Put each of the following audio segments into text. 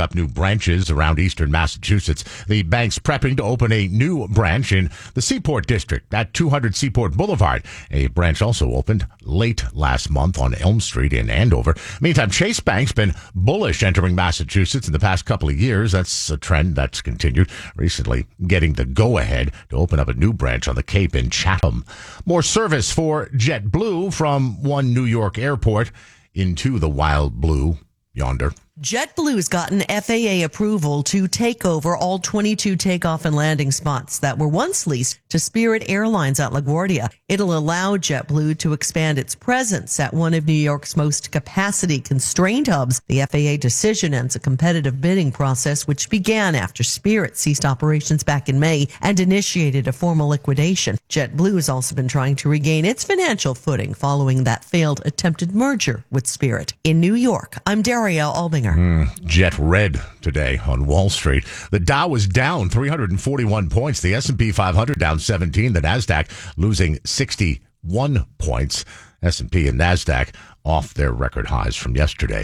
up new branches around eastern Massachusetts. The bank's prepping to open a new branch in the Seaport District at 200 Seaport Boulevard. A branch also opened late last month on Elm Street in Andover. Meantime, Chase Bank's been bullish entering Massachusetts in the past couple of years. That's a trend that's continued, recently getting the go-ahead to open up a new branch on the Cape in Chatham. More service for JetBlue from one New York airport into the wild blue yonder. JetBlue's gotten FAA approval to take over all 22 takeoff and landing spots that were once leased to Spirit Airlines at LaGuardia. It'll allow JetBlue to expand its presence at one of New York's most capacity-constrained hubs. The FAA decision ends a competitive bidding process which began after Spirit ceased operations back in May and initiated a formal liquidation. JetBlue has also been trying to regain its financial footing following that failed attempted merger with Spirit. In New York, I'm Daria Albinger. Jet red today on Wall Street. The Dow was down 341 points. The S&P 500 down 17. The Nasdaq losing 61 points. S&P and Nasdaq off their record highs from yesterday.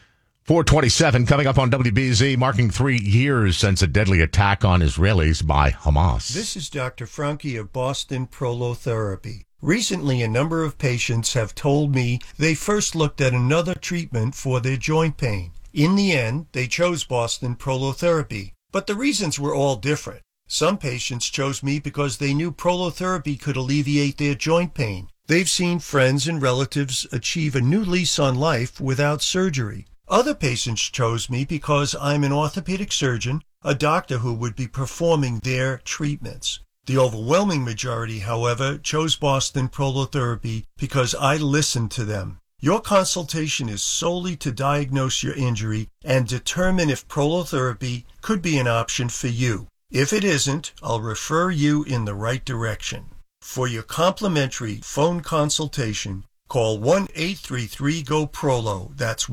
427 coming up on WBZ, marking 3 years since a deadly attack on Israelis by Hamas. This is Dr. Franke of Boston Prolotherapy. Recently, a number of patients have told me they first looked at another treatment for their joint pain. In the end, they chose Boston Prolotherapy, but the reasons were all different. Some patients chose me because they knew prolotherapy could alleviate their joint pain. They've seen friends and relatives achieve a new lease on life without surgery. Other patients chose me because I'm an orthopedic surgeon, a doctor who would be performing their treatments. The overwhelming majority, however, chose Boston Prolotherapy because I listened to them. Your consultation is solely to diagnose your injury and determine if prolotherapy could be an option for you. If it isn't, I'll refer you in the right direction. For your complimentary phone consultation, call 1-833-GO-PROLO. That's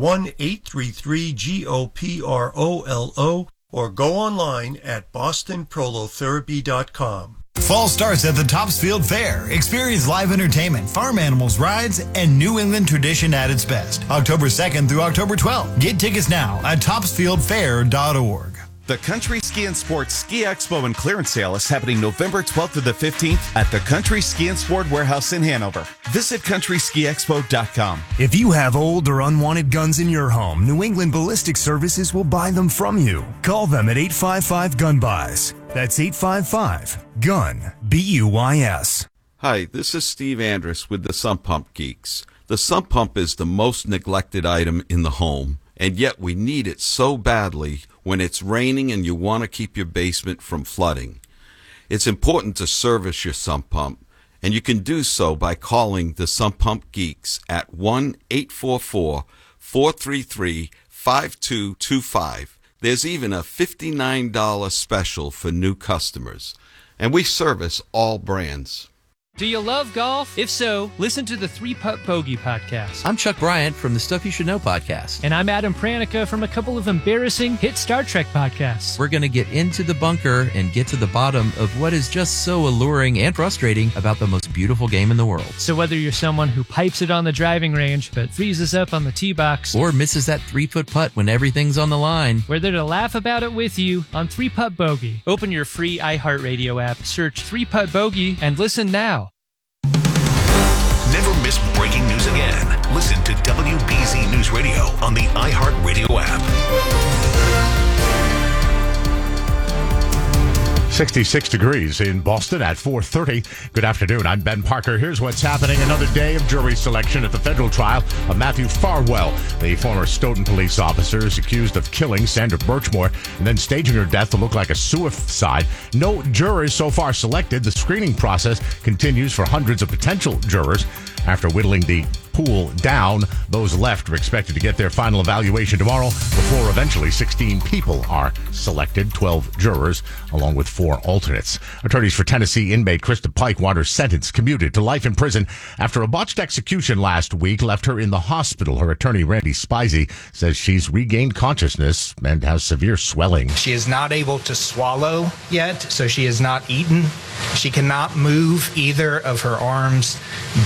1-833-GOPROLO, or go online at bostonprolotherapy.com. Fall starts at the Topsfield Fair. Experience live entertainment, farm animals, rides, and New England tradition at its best. October 2nd through October 12th. Get tickets now at topsfieldfair.org. The Country Ski and Sports Ski Expo and Clearance Sale is happening November 12th to the 15th at the Country Ski and Sport Warehouse in Hanover. Visit countryskiexpo.com. If you have old or unwanted guns in your home, New England Ballistic Services will buy them from you. Call them at 855-GUN-BUYS. That's 855-GUN-BUYS. Hi, this is Steve Andrus with the Sump Pump Geeks. The sump pump is the most neglected item in the home, and yet we need it so badly when it's raining and you want to keep your basement from flooding. It's important to service your sump pump, and you can do so by calling the Sump Pump Geeks at 1-844-433-5225. There's even a $59 special for new customers, and we service all brands. Do you love golf? If so, listen to the 3-Putt Bogey podcast. I'm Chuck Bryant from the Stuff You Should Know podcast. And I'm Adam Pranica from a couple of embarrassing hit Star Trek podcasts. We're going to get into the bunker and get to the bottom of what is just so alluring and frustrating about the most beautiful game in the world. So whether you're someone who pipes it on the driving range but freezes up on the tee box, or misses that 3-foot putt when everything's on the line, we're there to laugh about it with you on 3-Putt Bogey. Open your free iHeartRadio app, search 3-Putt Bogey, and listen now. Never miss breaking news again. Listen to WBZ News Radio on the iHeartRadio app. 66 degrees in Boston at 4:30. Good afternoon. I'm Ben Parker. Here's what's happening. Another day of jury selection at the federal trial of Matthew Farwell, the former Stoughton police officer is accused of killing Sandra Birchmore and then staging her death to look like a suicide. No jurors so far selected. The screening process continues for hundreds of potential jurors. After whittling the pool down, those left are expected to get their final evaluation tomorrow before eventually 16 people are selected, 12 jurors, along with 4 alternates. Attorneys for Tennessee inmate Krista Pike want her sentence commuted to life in prison after a botched execution last week left her in the hospital. Her attorney, Randy Spizey, says she's regained consciousness and has severe swelling. She is not able to swallow yet, so she has not eaten. She cannot move either of her arms. Both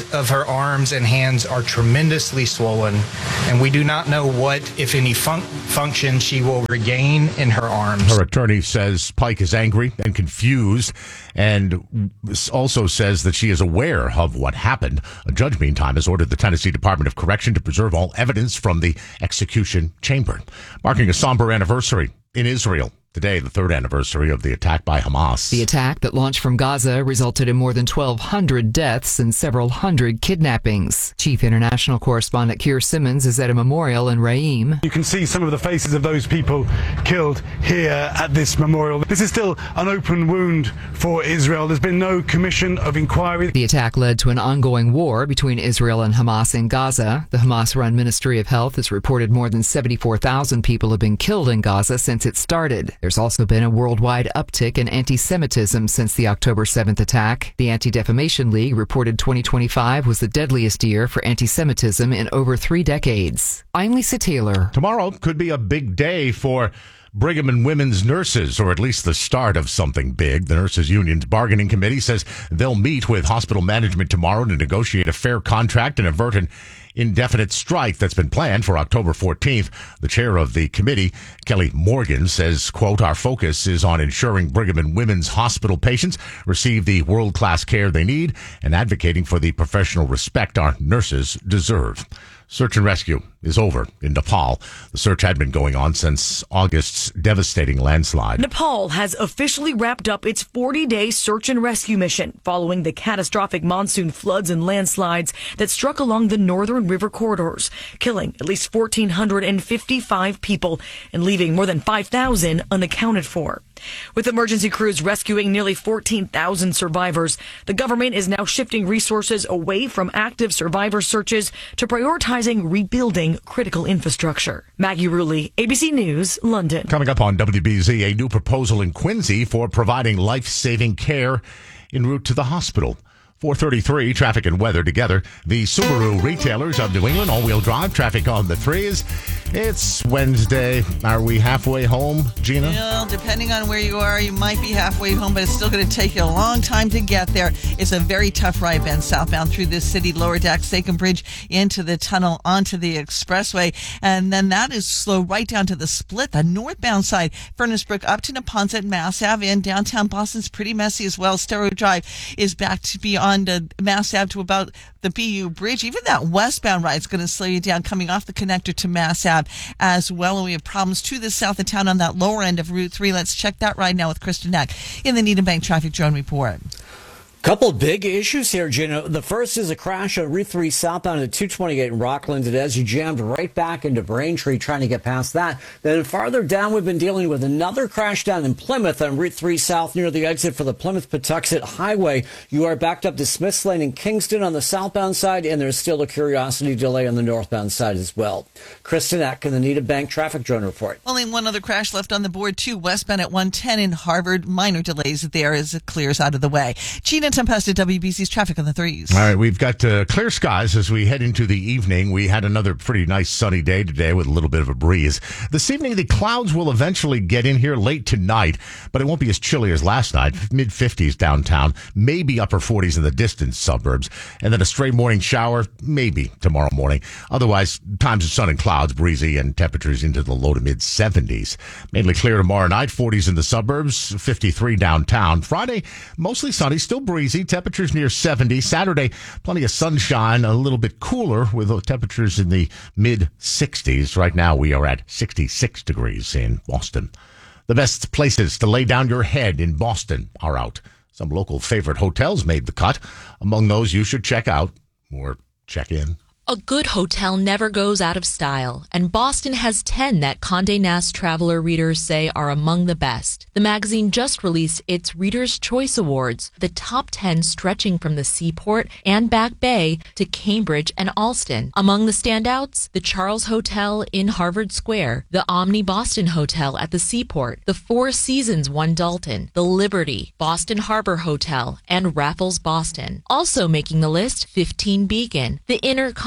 Both of her arms and hands are tremendously swollen, and we do not know what, if any, function she will regain in her arms. Her attorney says Pike is angry and confused, and also says that she is aware of what happened. A judge, meantime, has ordered the Tennessee Department of Correction to preserve all evidence from the execution chamber. Marking a somber anniversary in Israel. Today, the third anniversary of the attack by Hamas. The attack that launched from Gaza resulted in more than 1,200 deaths and several hundred kidnappings. Chief International Correspondent Keir Simmons is at a memorial in Reim. You can see some of the faces of those people killed here at this memorial. This is still an open wound for Israel. There's been no commission of inquiry. The attack led to an ongoing war between Israel and Hamas in Gaza. The Hamas-run Ministry of Health has reported more than 74,000 people have been killed in Gaza since it started. There's also been a worldwide uptick in anti-Semitism since the October 7th attack. The Anti-Defamation League reported 2025 was the deadliest year for anti-Semitism in over 3 decades. I'm Lisa Taylor. Tomorrow could be a big day for Brigham and Women's nurses, or at least the start of something big. The Nurses Union's bargaining committee says they'll meet with hospital management tomorrow to negotiate a fair contract and avert an indefinite strike that's been planned for October 14th. The chair of the committee, Kelly Morgan, says, quote, "Our focus is on ensuring Brigham and Women's hospital patients receive the world-class care they need and advocating for the professional respect our nurses deserve." Search and rescue is over in Nepal. The search had been going on since August's devastating landslide. Nepal has officially wrapped up its 40-day search and rescue mission following the catastrophic monsoon floods and landslides that struck along the northern river corridors, killing at least 1,455 people and leaving more than 5,000 unaccounted for. With emergency crews rescuing nearly 14,000 survivors, the government is now shifting resources away from active survivor searches to prioritizing rebuilding critical infrastructure. Maggie Rulli, ABC News, London. Coming up on WBZ, a new proposal in Quincy for providing life-saving care en route to the hospital. 4:33, traffic and weather together. The Subaru retailers of New England, all-wheel drive, traffic on the threes. It's Wednesday. Are we halfway home, Gina? Well, depending on where you are, you might be halfway home, but it's still going to take you a long time to get there. It's a very tough ride, Ben, southbound through this city, lower deck, Sachem Bridge, into the tunnel, onto the expressway. And then that is slow right down to the split, the northbound side, Furnace Brook up to Neponset, Mass Ave, and downtown Boston's pretty messy as well. Stereo Drive is back to beyond Mass Ave to about the BU Bridge. Even that westbound ride is going to slow you down coming off the connector to Mass Ave as well. And we have problems to the south of town on that lower end of Route 3. Let's check that right now with Kristen Eck in the Needham Bank Traffic Drone Report. Couple big issues here, Gina. The first is a crash on Route 3 southbound at 228 in Rockland. And as you jammed right back into Braintree trying to get past that. Then farther down, we've been dealing with another crash down in Plymouth on Route 3 south near the exit for the Plymouth-Patuxent Highway. You are backed up to Smiths Lane in Kingston on the southbound side, and there's still a Curiosity delay on the northbound side as well. Kristen Eck in the Needham Bank Traffic Drone Report. Only one other crash left on the board, too. Westbound at 110 in Harvard. Minor delays there as it clears out of the way. Gina Tempesta, WBC's Traffic on the Threes. All right, we've got clear skies as we head into the evening. We had another pretty nice sunny day today with a little bit of a breeze. This evening, the clouds will eventually get in here late tonight, but it won't be as chilly as last night. Mid-50s downtown, maybe upper 40s in the distant suburbs, and then a stray morning shower, maybe tomorrow morning. Otherwise, times of sun and clouds, breezy, and temperatures into the low to mid-70s. Mainly clear tomorrow night, 40s in the suburbs, 53 downtown. Friday, mostly sunny, still breezy, temperatures near 70. Saturday, plenty of sunshine, a little bit cooler with temperatures in the mid-60s. Right now, we are at 66 degrees in Boston. The best places to lay down your head in Boston are out. Some local favorite hotels made the cut. Among those you should check out or check in. A good hotel never goes out of style, and Boston has 10 that Condé Nast Traveler readers say are among the best. The magazine just released its Reader's Choice Awards, the top 10 stretching from the Seaport and Back Bay to Cambridge and Allston. Among the standouts, the Charles Hotel in Harvard Square, the Omni Boston Hotel at the Seaport, the Four Seasons One Dalton, the Liberty, Boston Harbor Hotel, and Raffles Boston. Also making the list, 15 Beacon, the Intercontinental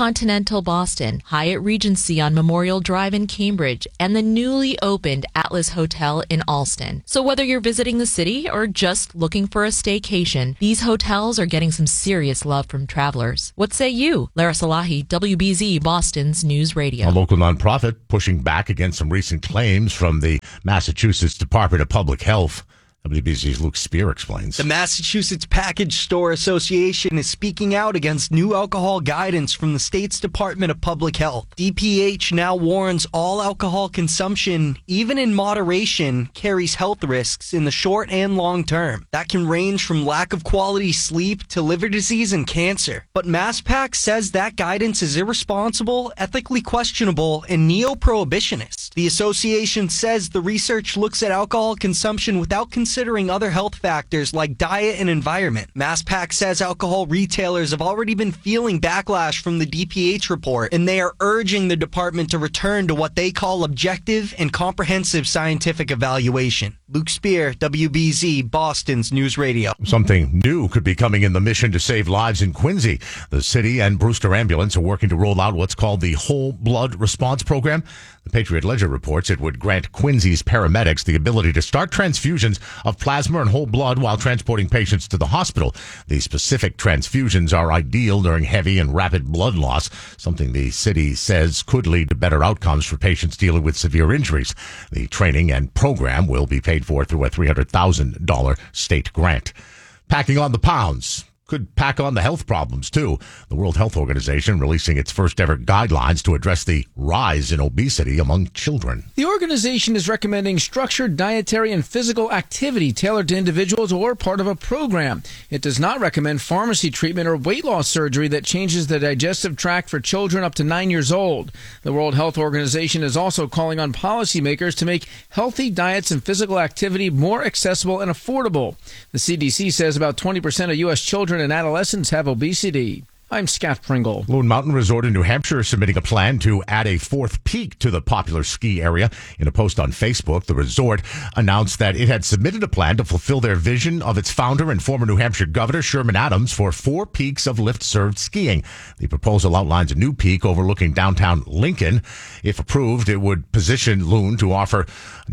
Continental Boston, Hyatt Regency on Memorial Drive in Cambridge, and the newly opened Atlas Hotel in Alston. So whether you're visiting the city or just looking for a staycation, these hotels are getting some serious love from travelers. What say you? Lara Salahi, WBZ Boston's News Radio. A local nonprofit pushing back against some recent claims from the Massachusetts Department of Public Health. WBZ's Luke Spear explains. The Massachusetts Package Store Association is speaking out against new alcohol guidance from the state's Department of Public Health. DPH now warns all alcohol consumption, even in moderation, carries health risks in the short and long term. That can range from lack of quality sleep to liver disease and cancer. But MassPac says that guidance is irresponsible, ethically questionable, and neo-prohibitionist. The association says the research looks at alcohol consumption without considering other health factors like diet and environment. MassPac says alcohol retailers have already been feeling backlash from the DPH report, and they are urging the department to return to what they call objective and comprehensive scientific evaluation. Luke Spear, WBZ, Boston's News Radio. Something new could be coming in the mission to save lives in Quincy. The city and Brewster Ambulance are working to roll out what's called the Whole Blood Response Program. The Patriot Ledger reports it would grant Quincy's paramedics the ability to start transfusions of plasma and whole blood while transporting patients to the hospital. These specific transfusions are ideal during heavy and rapid blood loss, something the city says could lead to better outcomes for patients dealing with severe injuries. The training and program will be paid for through a $300,000 state grant. Packing on the pounds could pack on the health problems, too. The World Health Organization releasing its first ever guidelines to address the rise in obesity among children. The organization is recommending structured dietary and physical activity tailored to individuals or part of a program. It does not recommend pharmacy treatment or weight loss surgery that changes the digestive tract for children up to 9 years old. The World Health Organization is also calling on policymakers to make healthy diets and physical activity more accessible and affordable. The CDC says about 20% of U.S. children and adolescents have obesity. I'm Scott Pringle. Loon Mountain Resort in New Hampshire is submitting a plan to add a fourth peak to the popular ski area. In a post on Facebook, the resort announced that it had submitted a plan to fulfill their vision of its founder and former New Hampshire Governor Sherman Adams for 4 peaks of lift-served skiing. The proposal outlines a new peak overlooking downtown Lincoln. If approved, it would position Loon to offer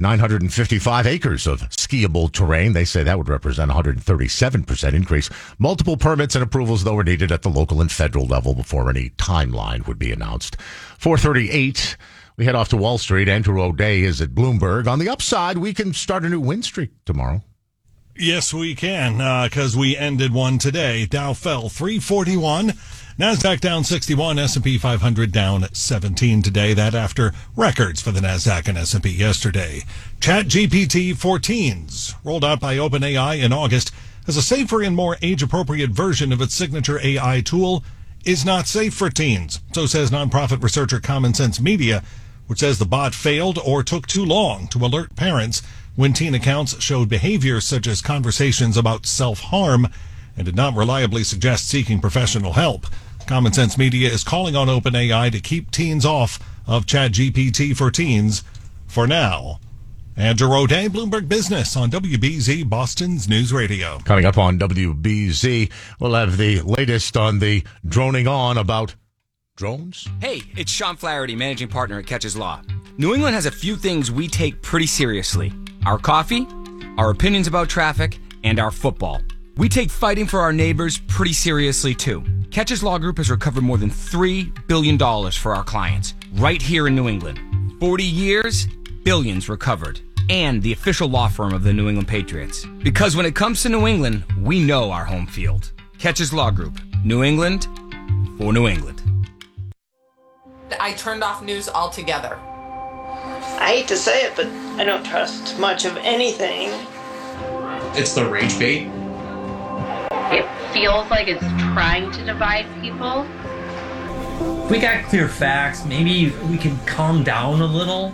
955 acres of skiable terrain. They say that would represent a 137% increase. Multiple permits and approvals, though, are needed at the local and federal level before any timeline would be announced. 4:38. We head off to Wall Street. Andrew O'Day is at Bloomberg. On the upside, we can start a new win streak tomorrow. Yes, we can, because we ended one today. Dow fell 341. NASDAQ down 61, S&P 500 down 17 today. That after records for the NASDAQ and S&P yesterday. ChatGPT 14s, rolled out by OpenAI in August, as a safer and more age-appropriate version of its signature AI tool, is not safe for teens. So says nonprofit researcher Common Sense Media, which says the bot failed or took too long to alert parents when teen accounts showed behavior such as conversations about self-harm and did not reliably suggest seeking professional help. Common Sense Media is calling on OpenAI to keep teens off of ChatGPT for teens for now. Andrew O'Day, Bloomberg Business on WBZ, Boston's News Radio. Coming up on WBZ, we'll have the latest on the droning on about drones. Hey, it's Sean Flaherty, managing partner at Catches Law. New England has a few things we take pretty seriously. Our coffee, our opinions about traffic, and our football. We take fighting for our neighbors pretty seriously, too. Catches Law Group has recovered more than $3 billion for our clients, right here in New England. 40 years, billions recovered. And the official law firm of the New England Patriots. Because when it comes to New England, we know our home field. Catches Law Group. New England for New England. I turned off news altogether. I hate to say it, but I don't trust much of anything. It's the rage bait. It feels like it's trying to divide people. If we got clear facts, maybe we could calm down a little.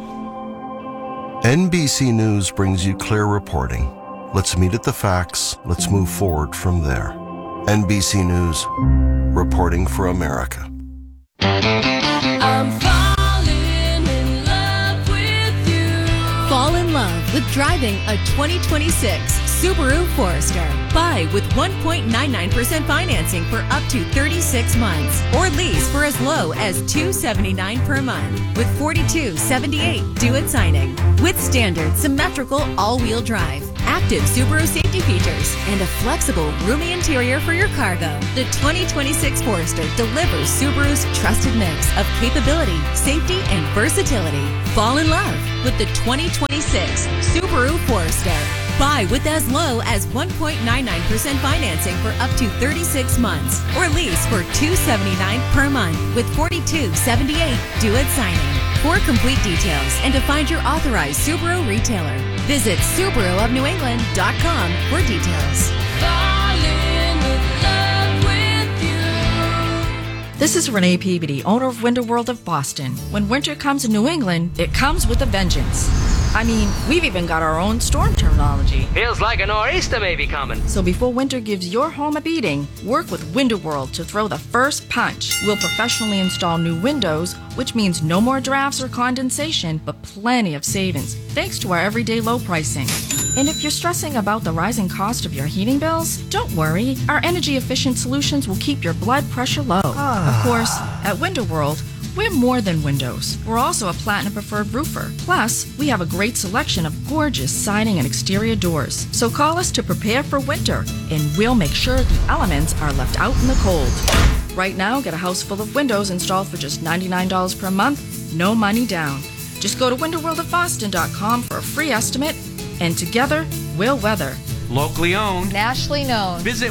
NBC News brings you clear reporting. Let's meet at the facts. Let's move forward from there. NBC News, reporting for America. I'm falling in love with you. Fall in love with driving a 2026 Subaru Forester. Buy with 1.99% financing for up to 36 months or lease for as low as $279 per month with $42.78 due at signing. With standard symmetrical all-wheel drive, active Subaru safety features, and a flexible, roomy interior for your cargo, the 2026 Forester delivers Subaru's trusted mix of capability, safety, and versatility. Fall in love with the 2026 Subaru Forester. Buy with as low as 1.99% financing for up to 36 months or lease for $279 per month with $42.78 due at signing. For complete details and to find your authorized Subaru retailer, visit SubaruofNewEngland.com for details. This is Renee Peabody, owner of Winter World of Boston. When winter comes to New England, it comes with a vengeance. I mean, we've even got our own storm terminology. Feels like a nor'easter may be coming. So before winter gives your home a beating, work with Winter World to throw the first punch. We'll professionally install new windows, which means no more drafts or condensation, but plenty of savings, thanks to our everyday low pricing. And if you're stressing about the rising cost of your heating bills, don't worry. Our energy-efficient solutions will keep your blood pressure low. Of course, at Winter World, we're more than windows. We're also a Platinum Preferred roofer. Plus, we have a great selection of gorgeous siding and exterior doors. So call us to prepare for winter, and we'll make sure the elements are left out in the cold. Right now, get a house full of windows installed for just $99 per month, no money down. Just go to winterworldofboston.com for a free estimate, and together, we'll weather. Locally owned. Nationally known. Visit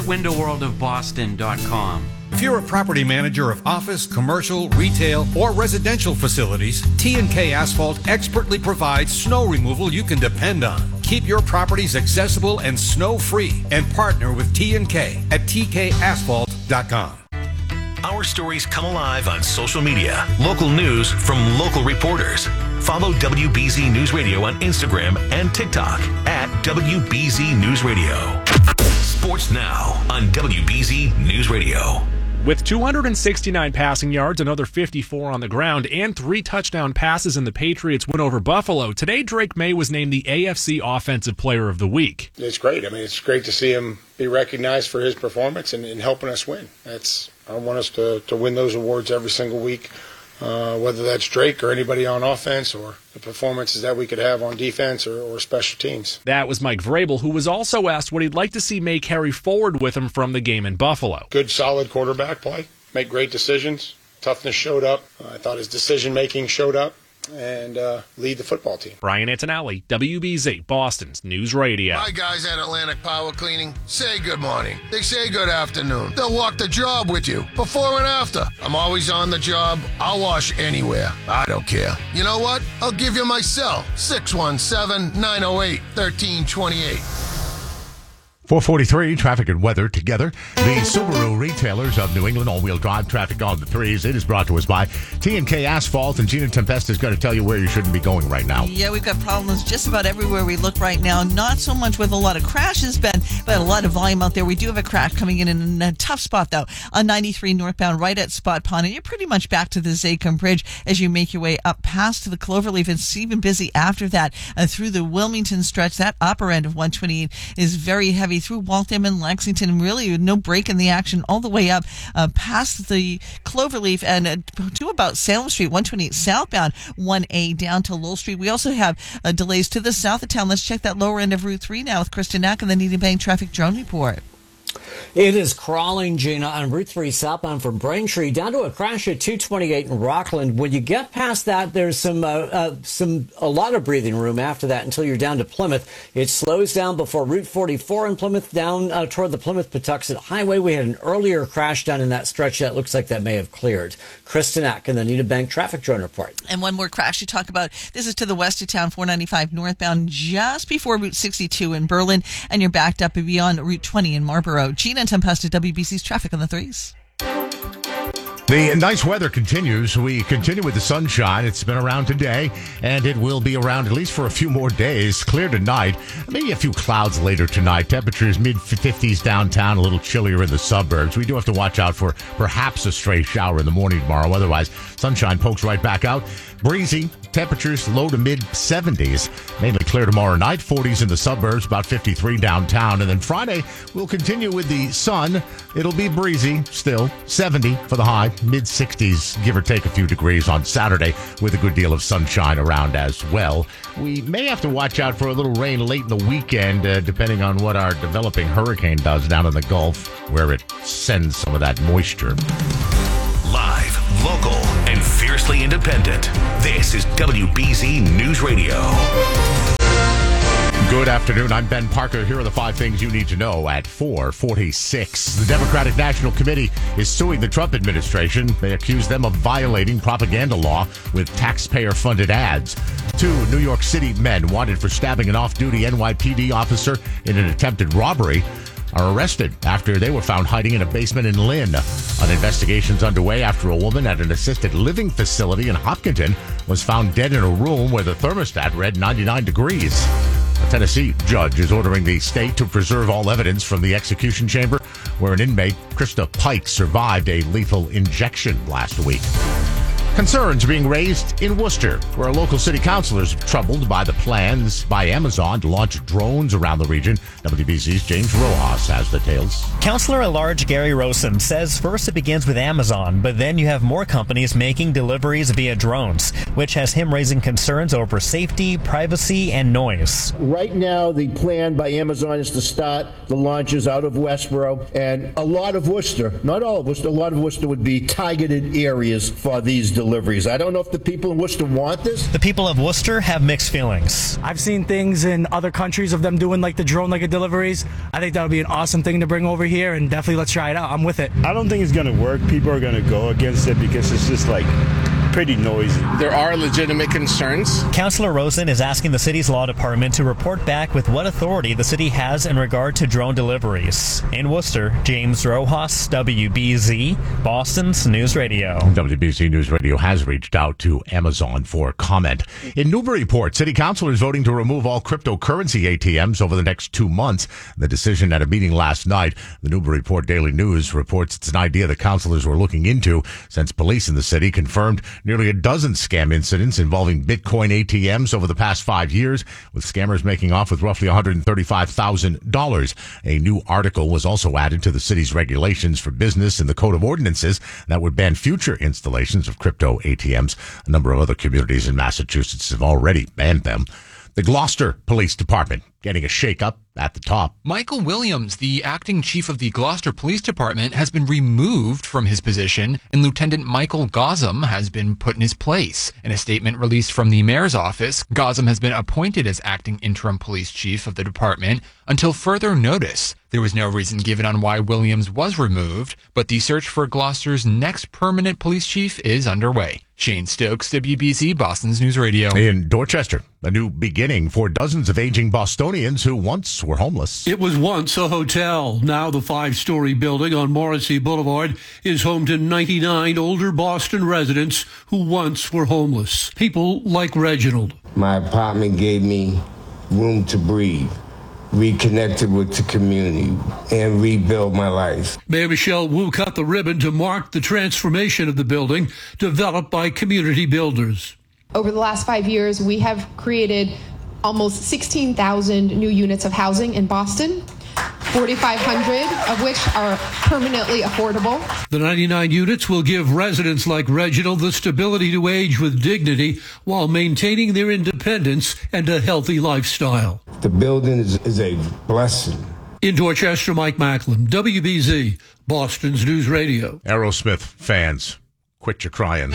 winterworldofboston.com. If you're a property manager of office, commercial, retail, or residential facilities, T&K Asphalt expertly provides snow removal you can depend on. Keep your properties accessible and snow-free and partner with T&K at tkasphalt.com. Our stories come alive on social media. Local news from local reporters. Follow WBZ News Radio on Instagram and TikTok at WBZ News Radio. Sports now on WBZ News Radio. With 269 passing yards, another 54 on the ground, and 3 touchdown passes in the Patriots' win over Buffalo, today Drake May was named the AFC Offensive Player of the Week. It's great. I mean, it's great to see him be recognized for his performance and helping us win. I want us to win those awards every single week, whether that's Drake or anybody on offense or the performances that we could have on defense or special teams. That was Mike Vrabel, who was also asked what he'd like to see May carry forward with him from the game in Buffalo. Good, solid quarterback play, make great decisions. Toughness showed up. I thought his decision-making showed up. And lead the football team. Brian Antonelli, WBZ, Boston's News Radio. My guys at Atlantic Power Cleaning say good morning. They say good afternoon. They'll walk the job with you, before and after. I'm always on the job. I'll wash anywhere. I don't care. You know what? I'll give you my cell, 617-908-1328. 443, traffic and weather together. The Subaru retailers of New England, all-wheel drive traffic on the threes. It is brought to us by T&K Asphalt, and Gina Tempesta is going to tell you where you shouldn't be going right now. Yeah, we've got problems just about everywhere we look right now. Not so much with a lot of crashes, Ben, but a lot of volume out there. We do have a crash coming in a tough spot, though, on 93 northbound, right at Spot Pond, and you're pretty much back to the Zachem Bridge as you make your way up past the Cloverleaf. It's even busy after that through the Wilmington stretch. That upper end of 128 is very heavy through Waltham and Lexington, really no break in the action all the way up past the Cloverleaf and to about Salem Street, 128 southbound, 1A down to Lowell Street. We also have delays to the south of town. Let's check that lower end of Route 3 now with Kristen Knack and the Needham Bank Traffic Drone Report. It is crawling, Gina, on Route 3 southbound from Braintree down to a crash at 228 in Rockland. When you get past that, there's a lot of breathing room after that until you're down to Plymouth. It slows down before Route 44 in Plymouth down toward the Plymouth-Patuxent Highway. We had an earlier crash down in that stretch that looks like that may have cleared. Kristen Ack and the Needham Bank Traffic Drone Report. And one more crash to talk about. This is to the west of town, 495 northbound, just before Route 62 in Berlin, and you're backed up beyond Route 20 in Marlborough. Gina and Tempesta, WBC's Traffic on the Threes. The nice weather continues. We continue with the sunshine. It's been around today, and it will be around at least for a few more days. Clear tonight. Maybe a few clouds later tonight. Temperatures mid-50s downtown, a little chillier in the suburbs. We do have to watch out for perhaps a stray shower in the morning tomorrow. Otherwise, sunshine pokes right back out. Breezy. temperatures low to mid 70s. Mainly clear tomorrow night, 40s in the suburbs, about 53 downtown. And then Friday, we'll continue with the sun. It'll be breezy still, 70 for the high, mid 60s, give or take a few degrees on Saturday with a good deal of sunshine around as well. We may have to watch out for a little rain late in the weekend, depending on what our developing hurricane does down in the Gulf, where it sends some of that moisture. Live, local, and fiercely independent. This is WBZ News Radio. Good afternoon. I'm Ben Parker. Here are the 5 things you need to know at 4:46. The Democratic National Committee is suing the Trump administration. They accuse them of violating propaganda law with taxpayer-funded ads. 2 New York City men wanted for stabbing an off-duty NYPD officer in an attempted robbery are arrested after they were found hiding in a basement in Lynn. An investigation's underway after a woman at an assisted living facility in Hopkinton was found dead in a room where the thermostat read 99 degrees. A Tennessee judge is ordering the state to preserve all evidence from the execution chamber where an inmate, Krista Pike, survived a lethal injection last week. Concerns being raised in Worcester, where local city councilors are troubled by the plans by Amazon to launch drones around the region. WBZ's James Rojas has details. Councilor-at-Large Gary Rosen says first it begins with Amazon, but then you have more companies making deliveries via drones, which has him raising concerns over safety, privacy, and noise. Right now, the plan by Amazon is to start the launches out of Westboro, and a lot of Worcester, not all of Worcester, a lot of Worcester would be targeted areas for these deliveries. I don't know if the people in Worcester want this. The people of Worcester have mixed feelings. I've seen things in other countries of them doing like the drone like deliveries. I think that would be an awesome thing to bring over here, and definitely let's try it out. I'm with it. I don't think it's going to work. People are going to go against it because it's just like pretty noisy. There are legitimate concerns. Councilor Rosen is asking the city's law department to report back with what authority the city has in regard to drone deliveries. In Worcester, James Rojas, WBZ, Boston's News Radio. WBZ News Radio has reached out to Amazon for comment. In Newburyport, city council is voting to remove all cryptocurrency ATMs over the next 2 months. The decision at a meeting last night. The Newburyport Daily News reports it's an idea the councilors were looking into since police in the city confirmed nearly a dozen scam incidents involving Bitcoin ATMs over the past 5 years, with scammers making off with roughly $135,000. A new article was also added to the city's regulations for business in the Code of Ordinances that would ban future installations of crypto ATMs. A number of other communities in Massachusetts have already banned them. The Gloucester Police Department getting a shakeup at the top. Michael Williams, the acting chief of the Gloucester Police Department, has been removed from his position, and Lieutenant Michael Gotham has been put in his place. In a statement released from the mayor's office, Gotham has been appointed as acting interim police chief of the department until further notice. There was no reason given on why Williams was removed, but the search for Gloucester's next permanent police chief is underway. Shane Stokes, WBZ, Boston's News Radio. In Dorchester, a new beginning for dozens of aging Bostonians who once were homeless. It was once a hotel. Now the 5-story building on Morrissey Boulevard is home to 99 older Boston residents who once were homeless. People like Reginald. My apartment gave me room to breathe, reconnected with the community, and rebuild my life. Mayor Michelle Wu cut the ribbon to mark the transformation of the building developed by community builders. Over the last 5 years, we have created almost 16,000 new units of housing in Boston, 4,500 of which are permanently affordable. The 99 units will give residents like Reginald the stability to age with dignity while maintaining their independence and a healthy lifestyle. The building is a blessing. In Dorchester, Mike Macklin, WBZ, Boston's News Radio. Aerosmith fans, quit your crying.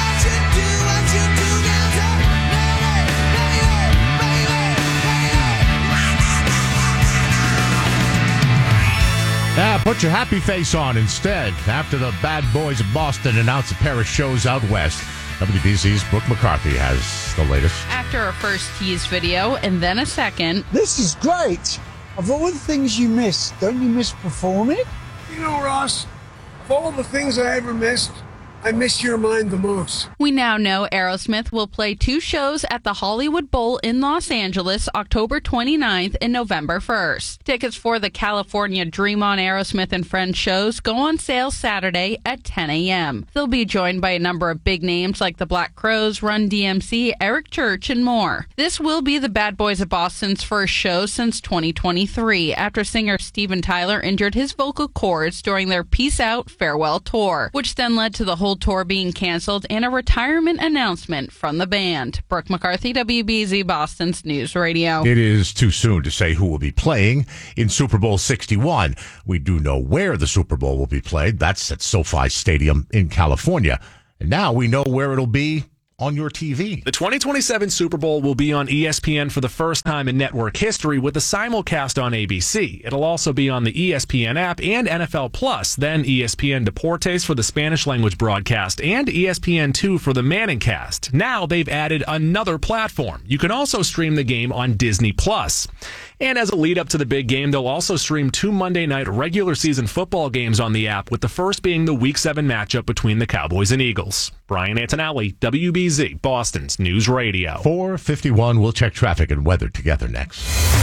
Put your happy face on instead after the Bad Boys of Boston announce a pair of shows out west. WBZ's Brooke McCarthy has the latest. After a first tease video and then a second. This is great. Of all the things you miss, don't you miss performing? You know, Ross, of all the things I ever missed, I miss your mind the most. We now know Aerosmith will play 2 shows at the Hollywood Bowl in Los Angeles October 29th and November 1st. Tickets for the California Dream On Aerosmith and Friends shows go on sale Saturday at 10 a.m. They'll be joined by a number of big names like the Black Crowes, Run DMC, Eric Church, and more. This will be the Bad Boys of Boston's first show since 2023 after singer Steven Tyler injured his vocal cords during their Peace Out Farewell tour, which then led to the whole tour being canceled and a retirement announcement from the band. Brooke McCarthy, WBZ Boston's News Radio. It is too soon to say who will be playing in Super Bowl 61. We do know where the Super Bowl will be played. That's at SoFi Stadium in California. And now we know where it'll be on your TV. The 2027 Super Bowl will be on ESPN for the first time in network history with a simulcast on ABC. It'll also be on the ESPN app and NFL Plus, then ESPN Deportes for the Spanish language broadcast and ESPN2 for the Manning cast. Now they've added another platform. You can also stream the game on Disney Plus. And as a lead up to the big game, they'll also stream 2 Monday night regular season football games on the app, with the first being the Week 7 matchup between the Cowboys and Eagles. Brian Antonelli, WBZ, Boston's News Radio. 4:51, we'll check traffic and weather together next.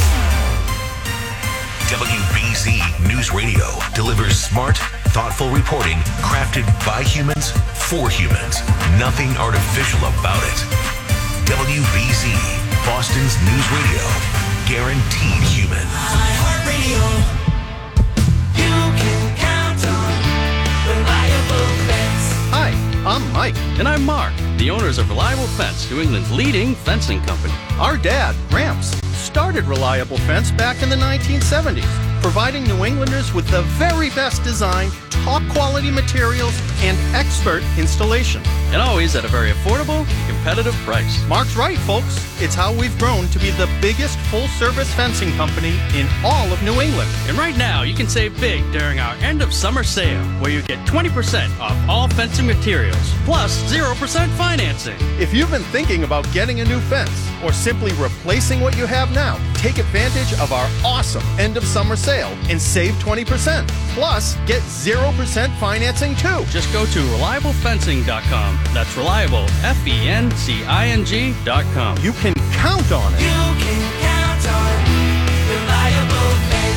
WBZ News Radio delivers smart, thoughtful reporting crafted by humans for humans. Nothing artificial about it. WBZ, Boston's News Radio. Guaranteed human. iHeartRadio. You can count on Reliable Fence. Hi, I'm Mike. And I'm Mark, the owners of Reliable Fence, New England's leading fencing company. Our dad, Gramps, started Reliable Fence back in the 1970s, providing New Englanders with the very best design, top quality materials, and expert installation. And always at a very affordable and competitive price. Mark's right, folks. It's how we've grown to be the biggest full-service fencing company in all of New England. And right now, you can save big during our end of summer sale, where you get 20% off all fencing materials, plus 0% financing. If you've been thinking about getting a new fence, or simply replacing what you have now, take advantage of our awesome end of summer sale and save 20%. Plus, get 0% financing too. Just go to ReliableFencing.com. That's reliable, FENCING.com. You can count on it. You can count on Reliable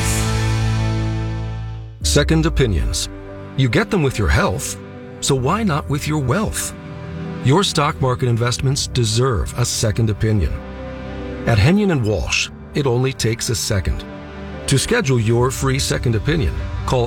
Fence. Second opinions. You get them with your health, so why not with your wealth? Your stock market investments deserve a second opinion. At Henyon & Walsh, it only takes a second. To schedule your free second opinion, call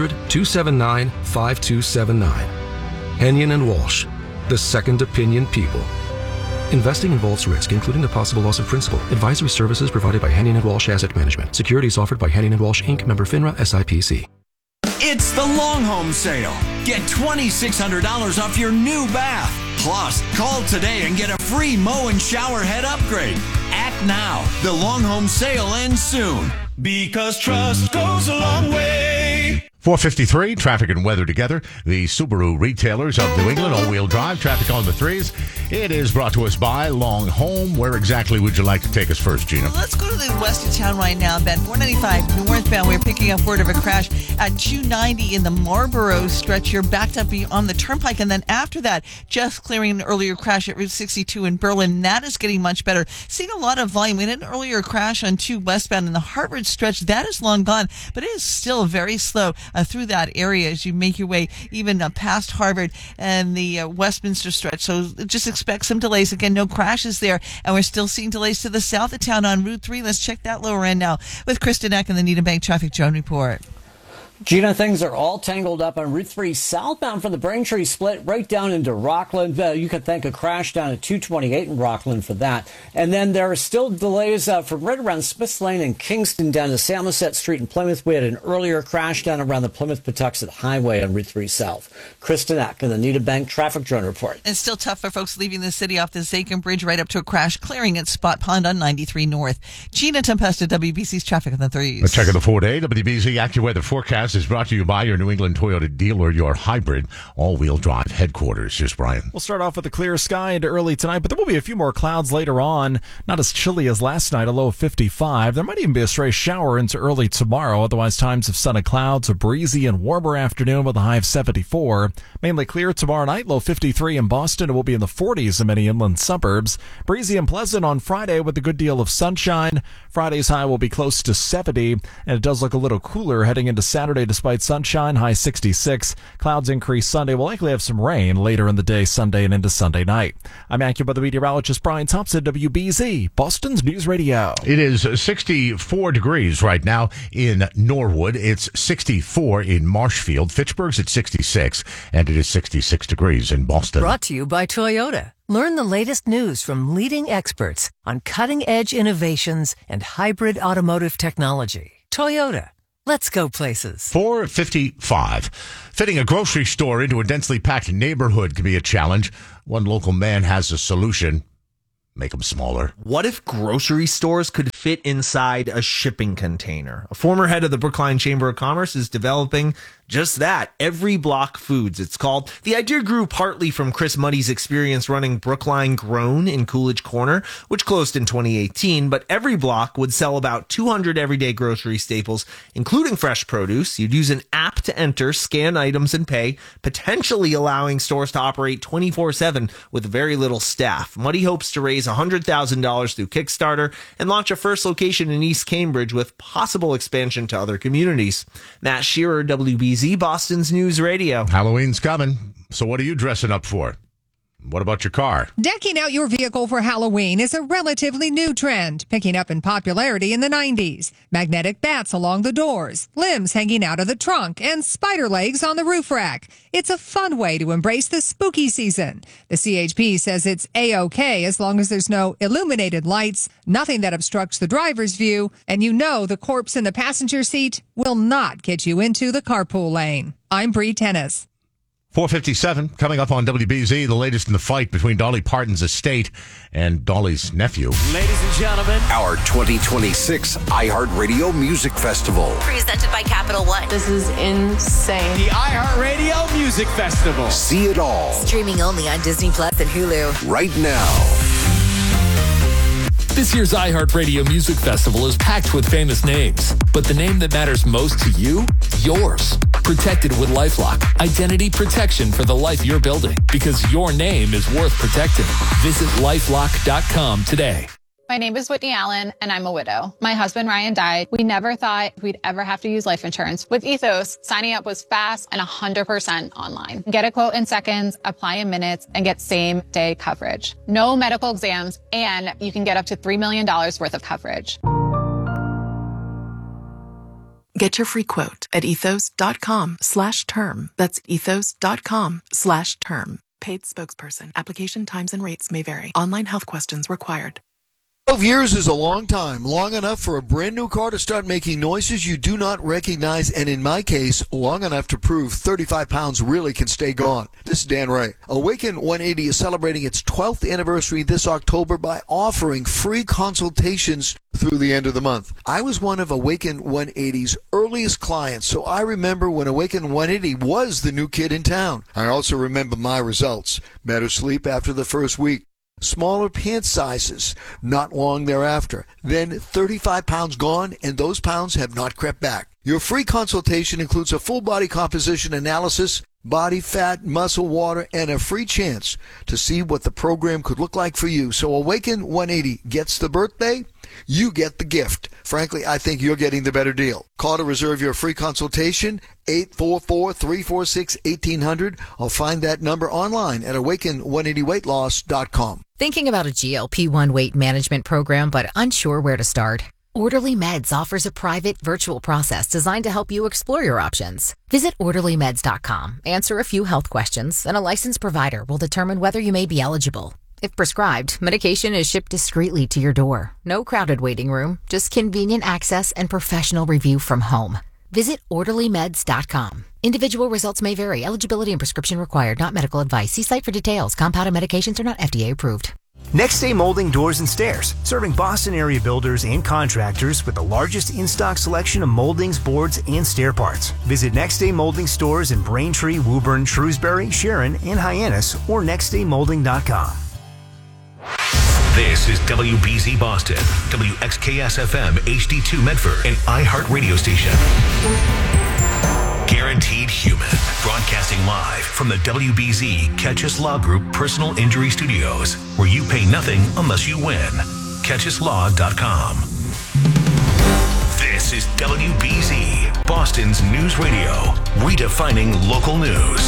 800-279-5279. Henyon & Walsh, the second opinion people. Investing involves risk, including the possible loss of principal. Advisory services provided by Henyon & Walsh Asset Management. Securities offered by Henyon & Walsh, Inc., member FINRA, SIPC. It's the Long Home Sale. Get $2,600 off your new bath. Plus, call today and get a free mow and shower head upgrade. Act now. The Long Home Sale ends soon. Because trust goes a long way. 4:53, traffic and weather together. The Subaru retailers of New England, all-wheel drive, traffic on the threes. It is brought to us by Long Home. Where exactly would you like to take us first, Gina? Well, let's go to the west of town right now, Ben. 495 northbound. We're picking up word of a crash at 290 in the Marlboro stretch. You're backed up on the turnpike. And then after that, just clearing an earlier crash at Route 62 in Berlin. That is getting much better. Seeing a lot of volume. We had an earlier crash on 2 westbound in the Harvard stretch. That is long gone, but it is still very slow through that area as you make your way even past Harvard and the Westminster stretch. So just expect some delays. Again, no crashes there, and we're still seeing delays to the south of town on Route 3. Let's check that lower end now with Kristen Eck and the Needham Bank Traffic Drone Report. Gina, things are all tangled up on Route 3 southbound from the Braintree split right down into Rockland. You could thank a crash down at 228 in Rockland for that. And then there are still delays from right around Smiths Lane and Kingston down to Samoset Street in Plymouth. We had an earlier crash down around the Plymouth-Patuxent Highway on Route 3 South. Kristen Eck and the Needham Bank Traffic Drone Report. It's still tough for folks leaving the city off the Zachem Bridge right up to a crash clearing at Spot Pond on 93 North. Gina Tempesta, WBC's Traffic on the Threes. Let's check out the 4-day WBZ AccuWeather forecast. forecast is brought to you by your New England Toyota dealer, your hybrid all-wheel drive headquarters. Here's Brian. We'll start off with a clear sky into early tonight, but there will be a few more clouds later on. Not as chilly as last night, a low of 55. There might even be a stray shower into early tomorrow. Otherwise, times of sun and clouds, a breezy and warmer afternoon with a high of 74. Mainly clear tomorrow night, low 53 in Boston. It will be in the 40s in many inland suburbs. Breezy and pleasant on Friday with a good deal of sunshine. Friday's high will be close to 70, and it does look a little cooler heading into Saturday despite sunshine, high 66. Clouds increase Sunday. We'll likely have some rain later in the day, Sunday and into Sunday night. I'm AccuWeather meteorologist Brian Thompson, WBZ, Boston's News Radio. It is 64 degrees right now in Norwood. It's 64 in Marshfield. Fitchburg's at 66, and it is 66 degrees in Boston. Brought to you by Toyota. Learn the latest news from leading experts on cutting-edge innovations and hybrid automotive technology. Toyota. Let's go places. 4:55. Fitting a grocery store into a densely packed neighborhood can be a challenge. One local man has a solution. Make them smaller. What if grocery stores could fit inside a shipping container? A former head of the Brookline Chamber of Commerce is developing just that. Every Block Foods, it's called. The idea grew partly from Chris Muddy's experience running Brookline Grown in Coolidge Corner, which closed in 2018. But Every Block would sell about 200 everyday grocery staples, including fresh produce. You'd use an app to enter, scan items, and pay, potentially allowing stores to operate 24/7 with very little staff. Muddy hopes to raise $100,000 through Kickstarter and launch a first location in East Cambridge with possible expansion to other communities. Matt Shearer, WBZ, Boston's News Radio. Halloween's coming, so what are you dressing up for? What about your car? Decking out your vehicle for Halloween is a relatively new trend, picking up in popularity in the 90s. Magnetic bats along the doors, limbs hanging out of the trunk, and spider legs on the roof rack. It's a fun way to embrace the spooky season. The CHP says it's A-OK as long as there's no illuminated lights, nothing that obstructs the driver's view, and you know the corpse in the passenger seat will not get you into the carpool lane. I'm Bree Tennis. 4:57, coming up on WBZ, the latest in the fight between Dolly Parton's estate and Dolly's nephew. Ladies and gentlemen, our 2026 iHeartRadio Music Festival. Presented by Capital One. This is insane. The iHeartRadio Music Festival. See it all. Streaming only on Disney Plus and Hulu. Right now. This year's iHeartRadio Music Festival is packed with famous names, but the name that matters most to you? Yours. Protected with LifeLock. Identity protection for the life you're building, because your name is worth protecting. Visit LifeLock.com today. My name is Whitney Allen, and I'm a widow. My husband, Ryan, died. We never thought we'd ever have to use life insurance. With Ethos, signing up was fast and 100% online. Get a quote in seconds, apply in minutes, and get same-day coverage. No medical exams, and you can get up to $3 million worth of coverage. Get your free quote at ethos.com/term. That's ethos.com/term. Paid spokesperson. Application times and rates may vary. Online health questions required. 12 years is a long time, long enough for a brand new car to start making noises you do not recognize, and in my case, long enough to prove 35 pounds really can stay gone. This is Dan Ray. Awaken 180 is celebrating its 12th anniversary this October by offering free consultations through the end of the month. I was one of Awaken 180's earliest clients, so I remember when Awaken 180 was the new kid in town. I also remember my results. Better sleep after the first week. Smaller pant sizes not long thereafter. Then 35 pounds gone, and those pounds have not crept back. Your free consultation includes a full body composition analysis, body fat, muscle, water, and a free chance to see what the program could look like for you. So Awaken 180 gets the birthday, you get the gift. Frankly, I think you're getting the better deal. Call to reserve your free consultation, 844-346-1800. I'll find that number online at awaken180weightloss.com. Thinking about a GLP-1 weight management program but unsure where to start? Orderly Meds offers a private, virtual process designed to help you explore your options. Visit orderlymeds.com, answer a few health questions, and a licensed provider will determine whether you may be eligible. If prescribed, medication is shipped discreetly to your door. No crowded waiting room, just convenient access and professional review from home. Visit orderlymeds.com. Individual results may vary. Eligibility and prescription required. Not medical advice. See site for details. Compounded medications are not FDA approved. Next Day Molding Doors and Stairs, serving Boston area builders and contractors with the largest in-stock selection of moldings, boards, and stair parts. Visit Next Day Molding stores in Braintree, Woburn, Shrewsbury, Sharon, and Hyannis, or nextdaymolding.com. This is WBZ Boston, WXKS-FM HD2 Medford, and iHeart Radio Station. Guaranteed Human, broadcasting live from the WBZ Catchus Law Group Personal Injury Studios, where you pay nothing unless you win. CatchusLaw.com. This is WBZ, Boston's news radio, redefining local news.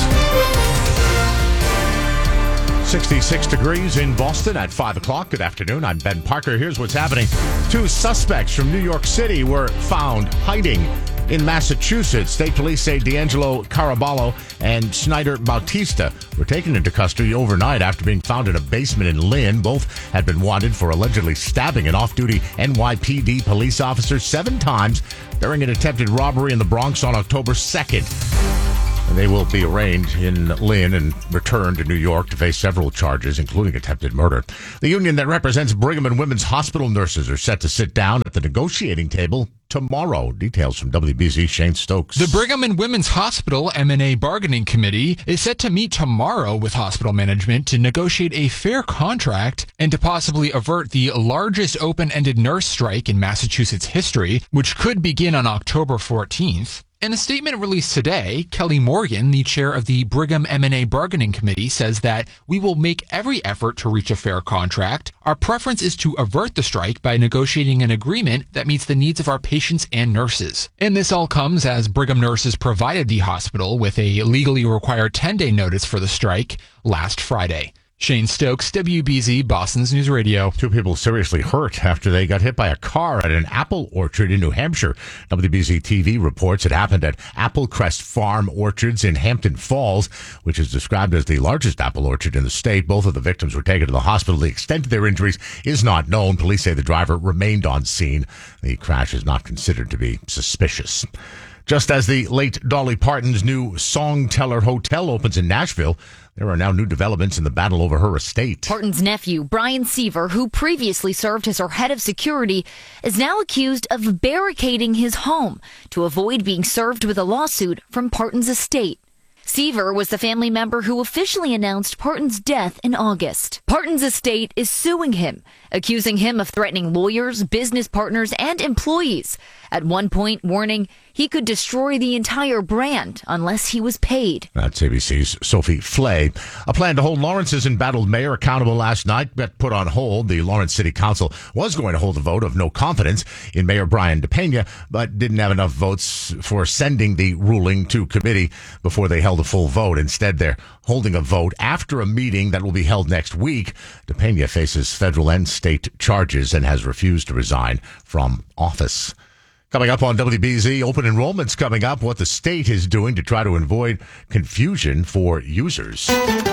66 degrees in Boston at 5 o'clock. Good afternoon. I'm Ben Parker. Here's what's happening. 2 suspects from New York City were found hiding in Massachusetts. State police say D'Angelo Caraballo and Schneider Bautista were taken into custody overnight after being found in a basement in Lynn. Both had been wanted for allegedly stabbing an off-duty NYPD police officer 7 times during an attempted robbery in the Bronx on October 2nd. And they will be arraigned in Lynn and returned to New York to face several charges, including attempted murder. The union that represents Brigham and Women's Hospital nurses are set to sit down at the negotiating table tomorrow. Details from WBZ Shane Stokes. The Brigham and Women's Hospital M&A Bargaining Committee is set to meet tomorrow with hospital management to negotiate a fair contract and to possibly avert the largest open-ended nurse strike in Massachusetts history, which could begin on October 14th. In a statement released today, Kelly Morgan, the chair of the Brigham M&A Bargaining Committee, says that we will make every effort to reach a fair contract. Our preference is to avert the strike by negotiating an agreement that meets the needs of our patients and nurses. And this all comes as Brigham nurses provided the hospital with a legally required 10-day notice for the strike last Friday. Shane Stokes, WBZ, Boston's News Radio. 2 people seriously hurt after they got hit by a car at an apple orchard in New Hampshire. WBZ TV reports it happened at Applecrest Farm Orchards in Hampton Falls, which is described as the largest apple orchard in the state. Both of the victims were taken to the hospital. The extent of their injuries is not known. Police say the driver remained on scene. The crash is not considered to be suspicious. Just as the late Dolly Parton's new Songteller Hotel opens in Nashville, there are now new developments in the battle over her estate. Parton's nephew, Brian Seaver, who previously served as her head of security, is now accused of barricading his home to avoid being served with a lawsuit from Parton's estate. Seaver was the family member who officially announced Parton's death in August. Parton's estate is suing him, accusing him of threatening lawyers, business partners, and employees. At one point, warning he could destroy the entire brand unless he was paid. That's ABC's Sophie Flay. A plan to hold Lawrence's embattled mayor accountable last night got put on hold. The Lawrence City Council was going to hold a vote of no confidence in Mayor Brian DePena, but didn't have enough votes for sending the ruling to committee before they held a full vote. Instead, they're holding a vote after a meeting that will be held next week. DePena faces federal and state charges and has refused to resign from office. Coming up on WBZ, open enrollment's coming up, what the state is doing to try to avoid confusion for users.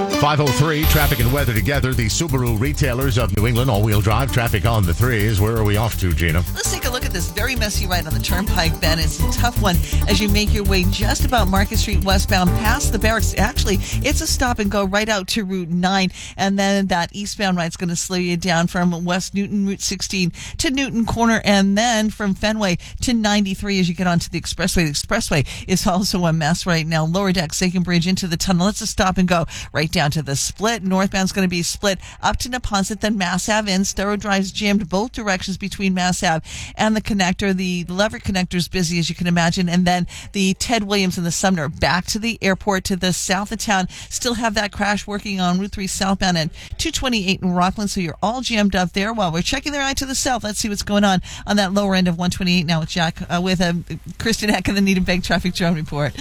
5:03, traffic and weather together. The Subaru retailers of New England, all-wheel drive, traffic on the 3s. Where are we off to, Gina? Let's take a look at this very messy ride on the Turnpike, Ben. It's a tough one as you make your way just about Market Street westbound past the barracks. Actually, it's a stop and go right out to Route 9, and then that eastbound ride's going to slow you down from West Newton, Route 16 to Newton Corner, and then from Fenway to 93 as you get onto the expressway. The expressway is also a mess right now. Lower Deck, Sagan Bridge into the tunnel. It's a stop and go right down to the split. Northbound's going to be split up to Neponset, then Mass Ave in. Storrow Drive's jammed both directions between Mass Ave and the connector. The Leverett connector's busy, as you can imagine. And then the Ted Williams and the Sumner back to the airport to the south of town. Still have that crash working on Route 3 southbound and 228 in Rockland. So you're all jammed up there. While we're checking their eye to the south, let's see what's going on that lower end of 128 now with Jack, with Kristen Eck and the Needham Bank Traffic Drone Report.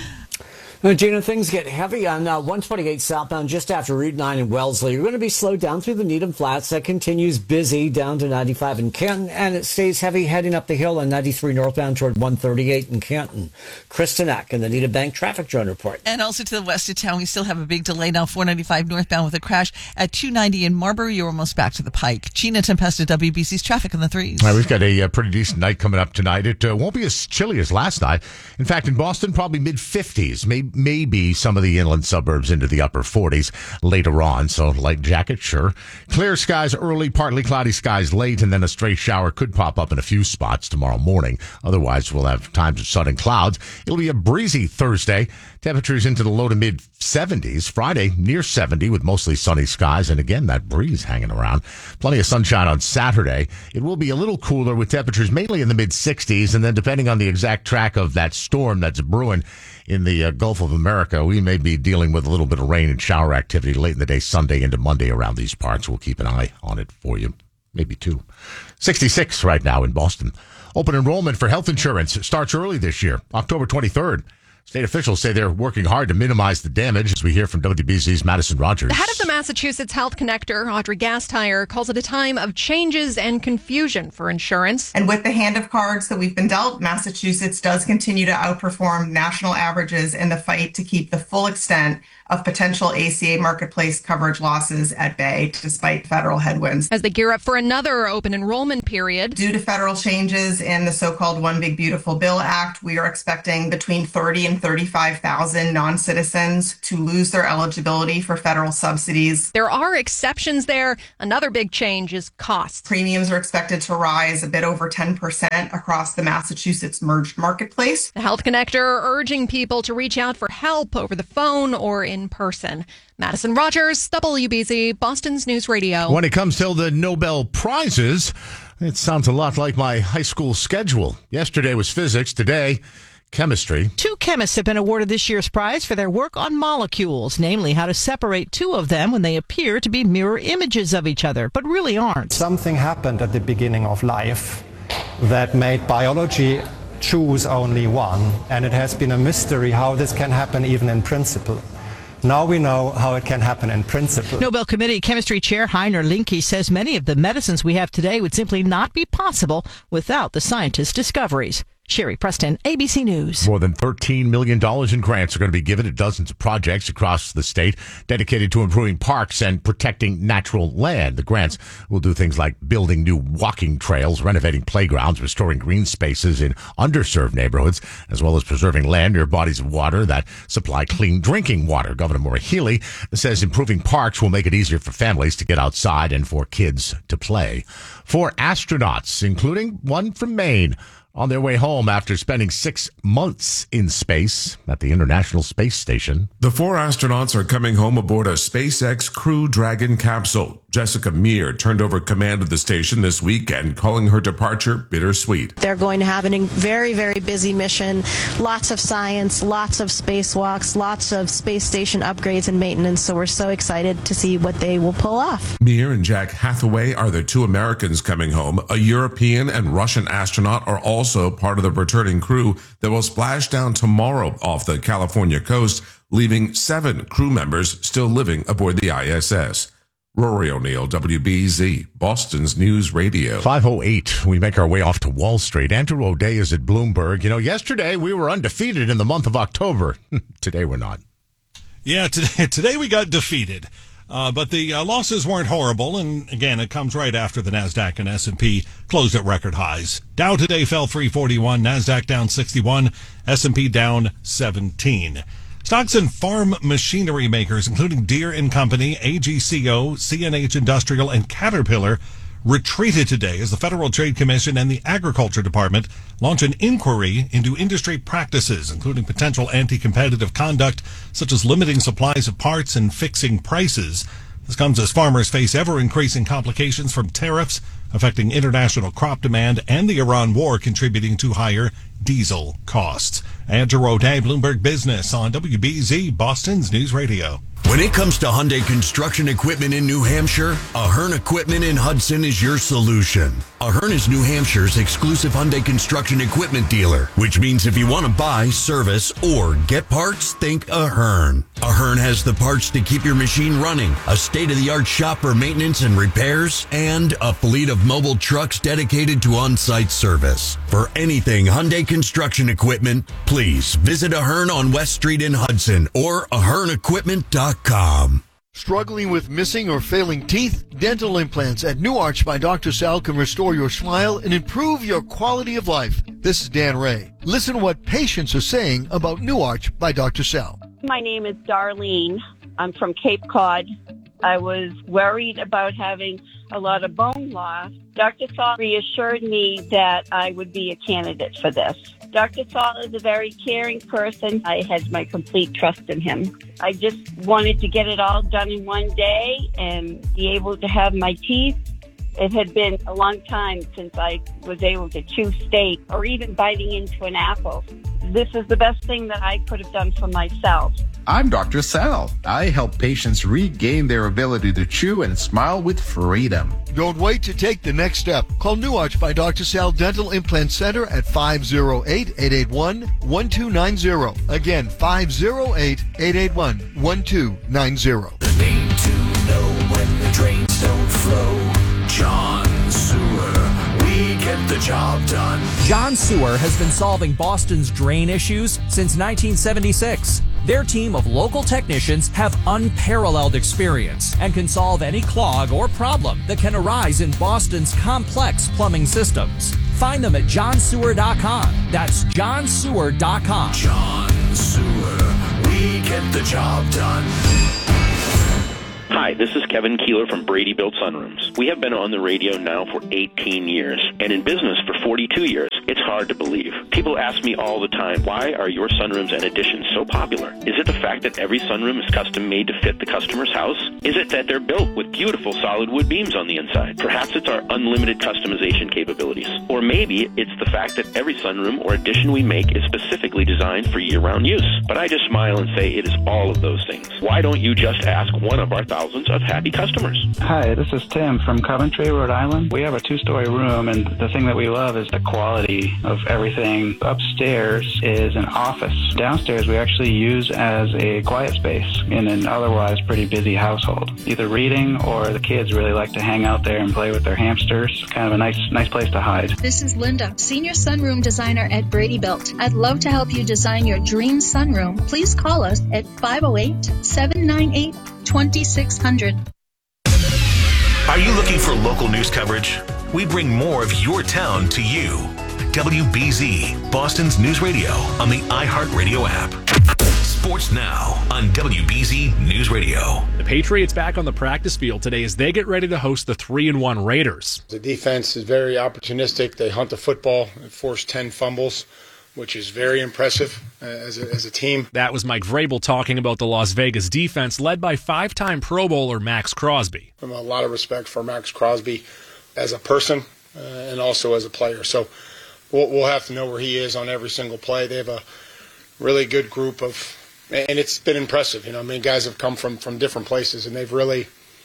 Gina, things get heavy on 128 southbound just after Route 9 in Wellesley. You're going to be slowed down through the Needham Flats. That continues busy down to 95 in Canton, and it stays heavy heading up the hill on 93 northbound toward 138 in Canton. Kristen Eck and the Needham Bank Traffic Drone Report. And also to the west of town, we still have a big delay now, 495 northbound with a crash at 290 in Marbury. You're almost back to the Pike. Gina Tempesta, WBC's Traffic on the 3s. All right, we've got a pretty decent night coming up tonight. It won't be as chilly as last night. In fact, in Boston, probably mid-50s, maybe maybe some of the inland suburbs into the upper 40s later on. So light jacket, sure. Clear skies early, partly cloudy skies late, and then a stray shower could pop up in a few spots tomorrow morning. Otherwise, we'll have times of sun and clouds. It'll be a breezy Thursday. Temperatures into the low to mid 70s. Friday, near 70 with mostly sunny skies. And again, that breeze hanging around. Plenty of sunshine on Saturday. It will be a little cooler with temperatures mainly in the mid 60s. And then depending on the exact track of that storm that's brewing in the Gulf of America, we may be dealing with a little bit of rain and shower activity late in the day, Sunday into Monday around these parts. We'll keep an eye on it for you. Maybe two. 66 right now in Boston. Open enrollment for health insurance starts early this year, October 23rd. State officials say they're working hard to minimize the damage, as we hear from WBZ's Madison Rogers. The head of the Massachusetts Health Connector, Audrey Gastire, calls it a time of changes and confusion for insurance. And with the hand of cards that we've been dealt, Massachusetts does continue to outperform national averages in the fight to keep the full extent of potential ACA marketplace coverage losses at bay, despite federal headwinds. As they gear up for another open enrollment period. Due to federal changes in the so-called One Big Beautiful Bill Act, we are expecting between 30 and 35,000 non-citizens to lose their eligibility for federal subsidies. There are exceptions there. Another big change is costs. Premiums are expected to rise a bit over 10% across the Massachusetts merged marketplace. The Health Connector urging people to reach out for help over the phone or in person. Madison Rogers, WBZ, Boston's News Radio. When it comes to the Nobel Prizes, it sounds a lot like my high school schedule. Yesterday was physics, today chemistry. 2 chemists have been awarded this year's prize for their work on molecules, namely how to separate 2 of them when they appear to be mirror images of each other, but really aren't. Something happened at the beginning of life that made biology choose only one, and it has been a mystery how this can happen even in principle. Now we know how it can happen in principle. Nobel Committee Chemistry Chair Heiner Linke says many of the medicines we have today would simply not be possible without the scientists' discoveries. Sherry Preston, ABC News. More than $13 million in grants are going to be given to dozens of projects across the state dedicated to improving parks and protecting natural land. The grants will do things like building new walking trails, renovating playgrounds, restoring green spaces in underserved neighborhoods, as well as preserving land near bodies of water that supply clean drinking water. Governor Maura Healey says improving parks will make it easier for families to get outside and for kids to play. 4 astronauts, including one from Maine, on their way home after spending 6 months in space at the International Space Station. The 4 astronauts are coming home aboard a SpaceX Crew Dragon capsule. Jessica Meir turned over command of the station this weekend, calling her departure bittersweet. They're going to have a very, very busy mission. Lots of science, lots of spacewalks, lots of space station upgrades and maintenance. So we're so excited to see what they will pull off. Meir and Jack Hathaway are the 2 Americans coming home. A European and Russian astronaut are also part of the returning crew that will splash down tomorrow off the California coast, leaving 7 crew members still living aboard the ISS. Rory O'Neill, WBZ, Boston's News Radio. 5:08. We make our way off to Wall Street. Andrew O'Day is at Bloomberg. You know, yesterday we were undefeated in the month of October. Today we're not. Yeah, today we got defeated. But the losses weren't horrible, and again, it comes right after the NASDAQ and S&P closed at record highs. Dow today fell 341, NASDAQ down 61, S&P down 17. Stocks in farm machinery makers, including Deere & Company, AGCO, CNH Industrial, and Caterpillar, retreated today as the Federal Trade Commission and the Agriculture Department launch an inquiry into industry practices, including potential anti-competitive conduct, such as limiting supplies of parts and fixing prices. This comes as farmers face ever-increasing complications from tariffs affecting international crop demand and the Iran war contributing to higher diesel costs. Andrew O'Day, Bloomberg Business on WBZ, Boston's News Radio. When it comes to Hyundai construction equipment in New Hampshire, Ahern Equipment in Hudson is your solution. Ahern is New Hampshire's exclusive Hyundai construction equipment dealer, which means if you want to buy, service, or get parts, think Ahern. Ahern has the parts to keep your machine running, a state-of-the-art shop for maintenance and repairs, and a fleet of mobile trucks dedicated to on-site service. For anything Hyundai construction equipment, please visit Ahern on West Street in Hudson or AhernEquipment.com. Struggling with missing or failing teeth? Dental implants at New Arch by Dr. Sal can restore your smile and improve your quality of life. This is Dan Ray. Listen to what patients are saying about New Arch by Dr. Sal. My name is Darlene. I'm from Cape Cod. I was worried about having a lot of bone loss. Dr. Saul reassured me that I would be a candidate for this. Dr. Saul is a very caring person. I had my complete trust in him. I just wanted to get it all done in one day and be able to have my teeth. It had been a long time since I was able to chew steak or even biting into an apple. This is the best thing that I could have done for myself. I'm Dr. Sal. I help patients regain their ability to chew and smile with freedom. Don't wait to take the next step. Call Nuarch by Dr. Sal Dental Implant Center at 508-881-1290. Again, 508-881-1290. The name to know when the drains don't flow. John Sewer. We get the job done. John Sewer has been solving Boston's drain issues since 1976. Their team of local technicians have unparalleled experience and can solve any clog or problem that can arise in Boston's complex plumbing systems. Find them at johnsewer.com. That's johnsewer.com. John Sewer. We get the job done. Hi, this is Kevin Keeler from Brady Built Sunrooms. We have been on the radio now for 18 years and in business for 42 years. It's hard to believe. People ask me all the time, why are your sunrooms and additions so popular? Is it the fact that every sunroom is custom made to fit the customer's house? Is it that they're built with beautiful solid wood beams on the inside? Perhaps it's our unlimited customization capabilities. Or maybe it's the fact that every sunroom or addition we make is specifically designed for year-round use. But I just smile and say it is all of those things. Why don't you just ask one of our thousands of happy customers? Hi, this is Tim from Coventry, Rhode Island. We have a 2-story room, and the thing that we love is the quality of everything. Upstairs is an office. Downstairs we actually use as a quiet space in an otherwise pretty busy household. Either reading or the kids really like to hang out there and play with their hamsters. Kind of a nice place to hide. This is Linda, Senior Sunroom Designer at Brady Built. I'd love to help you design your dream sunroom. Please call us at 508-798-2600. Are you looking for local news coverage? We bring more of your town to you. WBZ, Boston's News Radio on the iHeartRadio app. Sports now on WBZ News Radio. The Patriots back on the practice field today as they get ready to host the 3-1 Raiders. The defense is very opportunistic. They hunt the football and force 10 fumbles, which is very impressive as a team. That was Mike Vrabel talking about the Las Vegas defense led by 5-time Pro Bowler Max Crosby. I have a lot of respect for Max Crosby as a person and also as a player. So we'll have to know where he is on every single play. They have a really good group of, and it's been impressive. You know, I mean, guys have come from different places, and they've really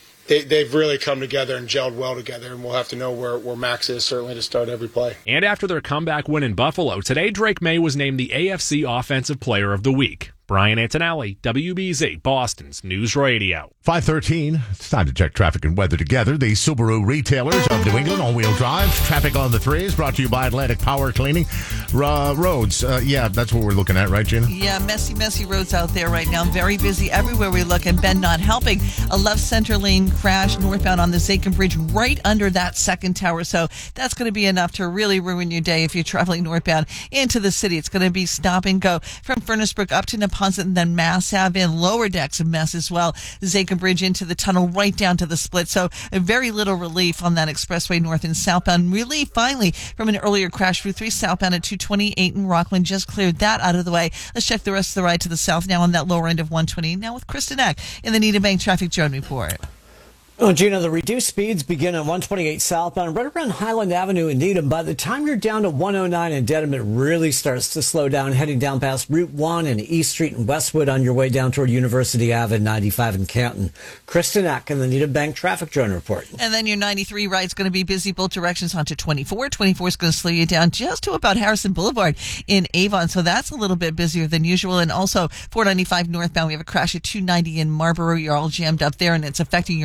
come together and gelled well together, and we'll have to know where Max is, certainly, to start every play. And after their comeback win in Buffalo, today Drake May was named the AFC Offensive Player of the Week. Brian Antonelli, WBZ, Boston's News Radio. 5:13. It's time to check traffic and weather together. The Subaru retailers of New England, all-wheel drive. Traffic on the 3s brought to you by Atlantic Power Cleaning. Roads. That's what we're looking at, right, Gina? Yeah, messy roads out there right now. Very busy everywhere we look, and Ben not helping. A left center lane crash northbound on the Zakin Bridge right under that second tower. So that's going to be enough to really ruin your day if you're traveling northbound into the city. It's going to be stop and go from Furnace Brook up to Neponset and then Mass Ave in lower decks a mess as well. Zakin Bridge into the tunnel right down to the split. So very little relief on that expressway north and southbound. Relief finally from an earlier crash. Route 3 southbound at 228 in Rockland. Just cleared that out of the way. Let's check the rest of the ride to the south now on that lower end of 120. Now with Kristen Eck in the Needham Bank Traffic Drone Report. Well, Gina, the reduced speeds begin at 128 southbound, right around Highland Avenue in Needham. By the time you're down to 109 in Dedham, it really starts to slow down, heading down past Route 1 and East Street in Westwood on your way down toward University Ave and 95 in Canton. Kristen Eck in the Needham Bank Traffic Drone Report. And then your 93 ride's going to be busy both directions onto 24. 24 is going to slow you down just to about Harrison Boulevard in Avon. So that's a little bit busier than usual. And also 495 northbound, we have a crash at 290 in Marlboro. You're all jammed up there, and it's affecting your ride on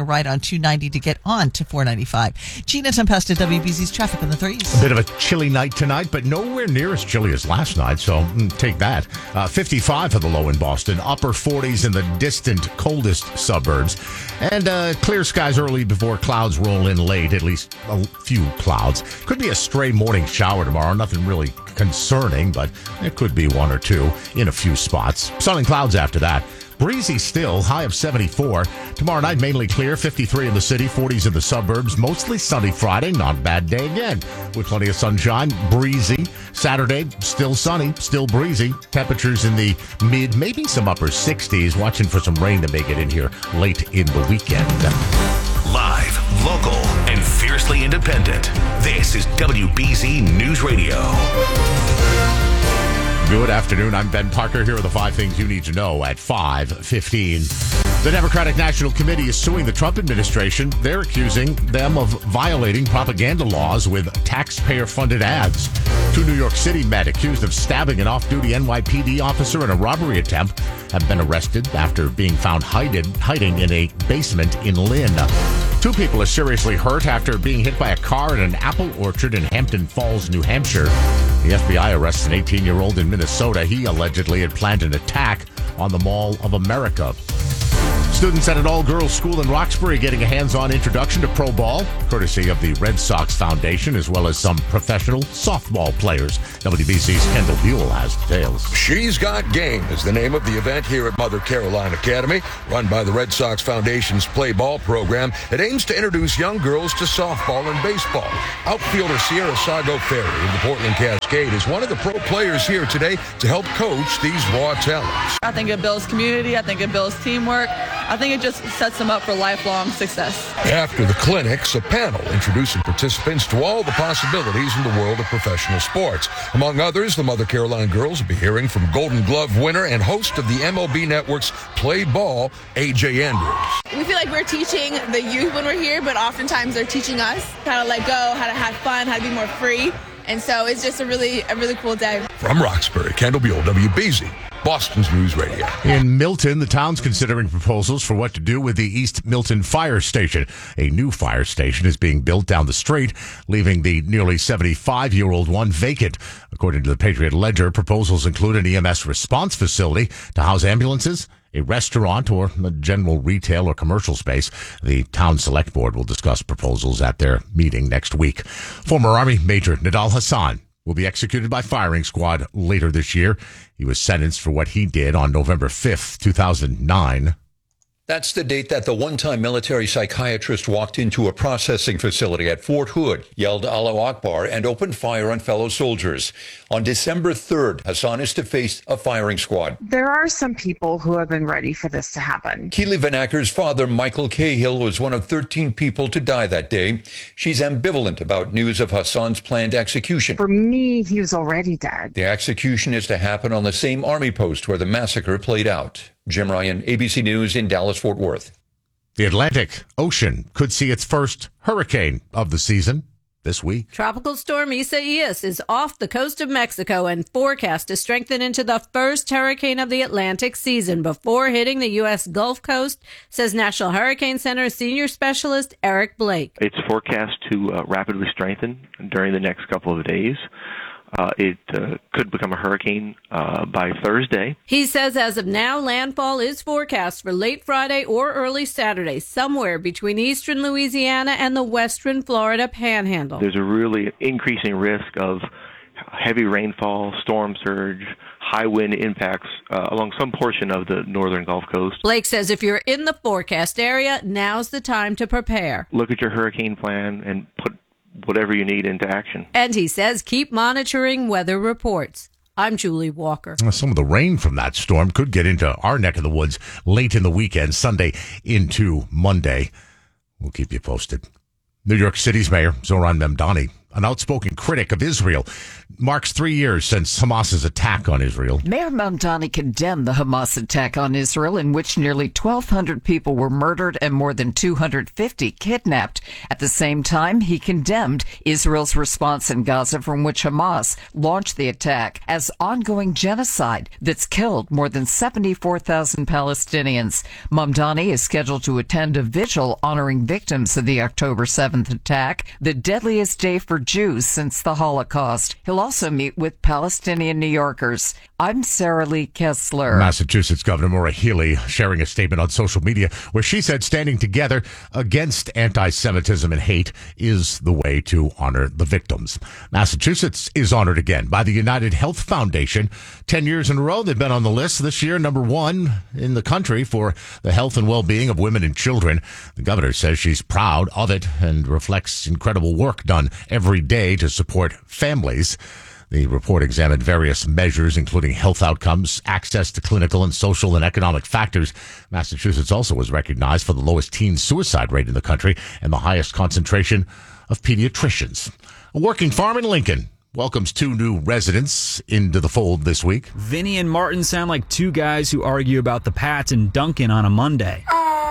290 to get on to 495. Gina Tempesta, WBZ's traffic on the 3s. A bit of a chilly night tonight, but nowhere near as chilly as last night, so take that. 55 for the low in Boston, upper 40s in the distant, coldest suburbs, and clear skies early before clouds roll in late, at least a few clouds. Could be a stray morning shower tomorrow, nothing really concerning, but it could be one or two in a few spots. Sun and clouds after that. Breezy still, high of 74. Tomorrow night, mainly clear, 53 in the city, 40s in the suburbs. Mostly sunny Friday, not a bad day again, with plenty of sunshine, breezy. Saturday, still sunny, still breezy. Temperatures in the mid, maybe some upper 60s. Watching for some rain to make it in here late in the weekend. Live, local, and fiercely independent. This is WBZ News Radio. Good afternoon. I'm Ben Parker. Here are the 5 things you need to know at 5:15. The Democratic National Committee is suing the Trump administration. They're accusing them of violating propaganda laws with taxpayer-funded ads. 2 New York City men accused of stabbing an off-duty NYPD officer in a robbery attempt have been arrested after being found hiding in a basement in Lynn. 2 people are seriously hurt after being hit by a car in an apple orchard in Hampton Falls, New Hampshire. The FBI arrests an 18-year-old in Minnesota. He allegedly had planned an attack on the Mall of America. Students at an all-girls school in Roxbury getting a hands-on introduction to pro ball, courtesy of the Red Sox Foundation, as well as some professional softball players. WBC's Kendall Buell has details. She's Got Game is the name of the event here at Mother Caroline Academy, run by the Red Sox Foundation's Play Ball program. It aims to introduce young girls to softball and baseball. Outfielder Sierra Sago Ferry of the Portland Cascade is one of the pro players here today to help coach these raw talents. I think it builds community. I think it builds teamwork. I think it just sets them up for lifelong success. After the clinics, a panel introducing participants to all the possibilities in the world of professional sports. Among others, the Mother Caroline girls will be hearing from Golden Glove winner and host of the MLB Network's Play Ball, AJ Andrews. We feel like we're teaching the youth when we're here, but oftentimes they're teaching us how to let go, how to have fun, how to be more free. And so it's just a really cool day. From Roxbury, Kendall Buell, WBZ, Boston's News Radio. In Milton, the town's considering proposals for what to do with the East Milton Fire Station. A new fire station is being built down the street, leaving the nearly 75-year-old one vacant. According to the Patriot Ledger, proposals include an EMS response facility to house ambulances, a restaurant, or a general retail or commercial space. The town select board will discuss proposals at their meeting next week. Former Army Major Nidal Hassan will be executed by firing squad later this year. He was sentenced for what he did on November 5th, 2009. That's the date that the one-time military psychiatrist walked into a processing facility at Fort Hood, yelled Allahu Akbar, and opened fire on fellow soldiers. On December 3rd, Hassan is to face a firing squad. There are some people who have been ready for this to happen. Keely Van Acker's father, Michael Cahill, was one of 13 people to die that day. She's ambivalent about news of Hassan's planned execution. For me, he was already dead. The execution is to happen on the same army post where the massacre played out. Jim Ryan, ABC News in Dallas-Fort Worth. The Atlantic Ocean could see its first hurricane of the season this week. Tropical storm Isaias is off the coast of Mexico and forecast to strengthen into the first hurricane of the Atlantic season before hitting the U.S. Gulf Coast, says National Hurricane Center senior specialist Eric Blake. It's forecast to rapidly strengthen during the next couple of days. It could become a hurricane by Thursday. He says as of now, landfall is forecast for late Friday or early Saturday, somewhere between eastern Louisiana and the western Florida panhandle. There's a really increasing risk of heavy rainfall, storm surge, high wind impacts along some portion of the northern Gulf Coast. Blake says if you're in the forecast area, now's the time to prepare. Look at your hurricane plan and put whatever you need into action. And he says keep monitoring weather reports. I'm Julie Walker. Some of the rain from that storm could get into our neck of the woods late in the weekend, Sunday into Monday. We'll keep you posted. New York City's mayor, Zohran Mamdani, an outspoken critic of Israel. Marks 3 years since Hamas's attack on Israel. Mayor Mamdani condemned the Hamas attack on Israel, in which nearly 1,200 people were murdered and more than 250 kidnapped. At the same time, he condemned Israel's response in Gaza, from which Hamas launched the attack, as ongoing genocide that's killed more than 74,000 Palestinians. Mamdani is scheduled to attend a vigil honoring victims of the October 7th attack, the deadliest day for Jews since the Holocaust. He'll also meet with Palestinian New Yorkers. I'm Sarah Lee Kessler. Massachusetts Governor Maura Healey sharing a statement on social media where she said standing together against anti-Semitism and hate is the way to honor the victims. Massachusetts is honored again by the United Health Foundation. 10 years in a row, they've been on the list. This year, number 1 in the country for the health and well-being of women and children. The governor says she's proud of it and reflects incredible work done every day to support families. The report examined various measures, including health outcomes, access to clinical and social and economic factors. Massachusetts also was recognized for the lowest teen suicide rate in the country and the highest concentration of pediatricians. A working farm in Lincoln welcomes 2 new residents into the fold this week. Vinny and Martin sound like 2 guys who argue about the Pats and Duncan on a Monday.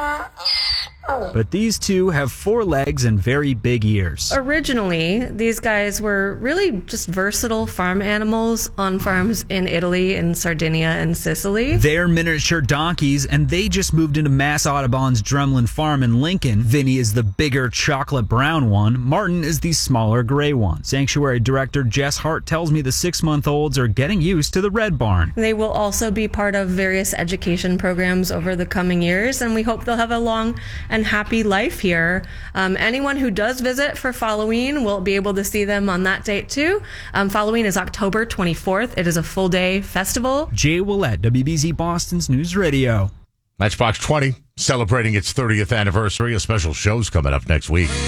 But these 2 have 4 legs and very big ears. Originally, these guys were really just versatile farm animals on farms in Italy and Sardinia and Sicily. They're miniature donkeys, and they just moved into Mass Audubon's Drumlin Farm in Lincoln. Vinny is the bigger chocolate brown one. Martin is the smaller gray one. Sanctuary Director Jess Hart tells me the 6-month-olds are getting used to the red barn. They will also be part of various education programs over the coming years, and we hope they'll have a long and happy life here. Anyone who does visit for Halloween will be able to see them on that date too. Halloween is October 24th. It is a full-day festival. Jay Willett, WBZ Boston's News Radio. Matchbox 20 celebrating its 30th anniversary. A special show's coming up next week.